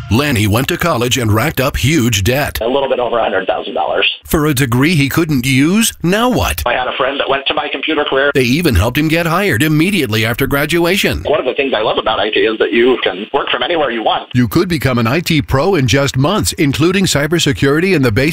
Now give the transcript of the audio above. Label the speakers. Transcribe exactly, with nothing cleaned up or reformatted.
Speaker 1: Lanny went to college and racked up huge debt.
Speaker 2: A little bit over one hundred thousand dollars.
Speaker 1: For a degree he couldn't use, now what?
Speaker 2: I had a friend that went to my computer career.
Speaker 1: They even helped him get hired immediately after graduation.
Speaker 2: One of the things I love about I T is that you can work from anywhere you want.
Speaker 1: You could become an I T pro in just months, including cybersecurity and the basic